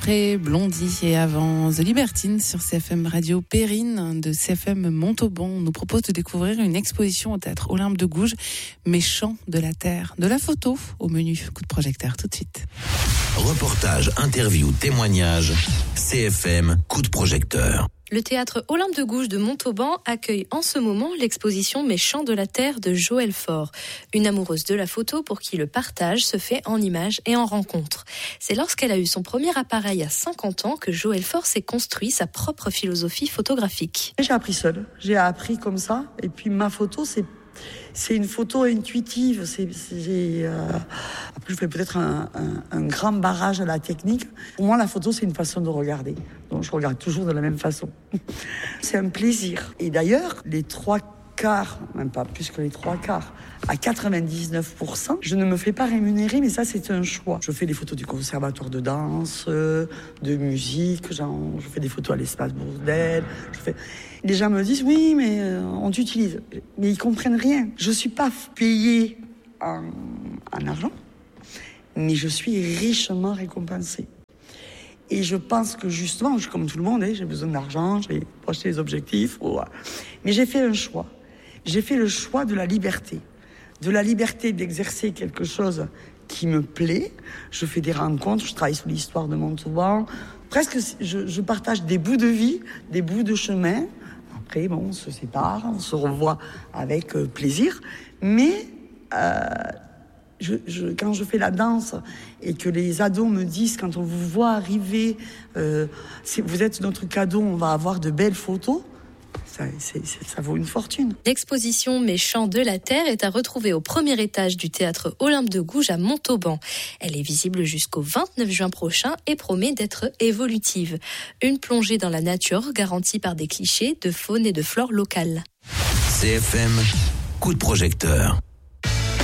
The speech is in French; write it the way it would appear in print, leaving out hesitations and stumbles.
Après Blondie et avant The Libertines sur CFM Radio, Perrine de CFM Montauban nous propose de découvrir une exposition au théâtre Olympe de Gouges, Méchants de la Terre. De la photo au menu. Coup de projecteur tout de suite. Reportage, interview, témoignage, CFM Coup de projecteur. Le théâtre Olympe de Gouges de Montauban accueille en ce moment l'exposition Méchants de la Terre de Joëlle Faure, une amoureuse de la photo pour qui le partage se fait en images et en rencontres. C'est lorsqu'elle a eu son premier appareil à 50 ans que Joëlle Faure s'est construit sa propre philosophie photographique. J'ai appris seule, j'ai appris comme ça, et puis ma photo c'est une photo intuitive. Après, je fais peut-être un grand barrage à la technique. Pour moi, la photo, c'est une façon de regarder. Donc, je regarde toujours de la même façon. C'est un plaisir. Et d'ailleurs, les 3/4, même pas plus que les 3/4, à 99%, je ne me fais pas rémunérer, mais ça, c'est un choix. Je fais des photos du conservatoire de danse, de musique, je fais des photos à l'espace Bourdelle, Les gens me disent, oui, mais on t'utilise. Mais ils comprennent rien. Je ne suis pas payée en argent, mais je suis richement récompensée. Et je pense que justement, comme tout le monde, j'ai besoin d'argent, j'ai acheté des objectifs. Mais j'ai fait un choix. J'ai fait le choix de la liberté. De la liberté d'exercer quelque chose qui me plaît. Je fais des rencontres, je travaille sur l'histoire de Montauban. Presque, je partage des bouts de vie, des bouts de chemin. Après, on se sépare, on se revoit avec plaisir. Mais quand je fais la danse et que les ados me disent, quand on vous voit arriver, vous êtes notre cadeau, on va avoir de belles photos, ça vaut une fortune. L'exposition Méchants de la Terre est à retrouver au premier étage du théâtre Olympe de Gouges à Montauban. Elle est visible jusqu'au 29 juin prochain et promet d'être évolutive. Une plongée dans la nature garantie par des clichés de faune et de flore locales. CFM Coup de projecteur.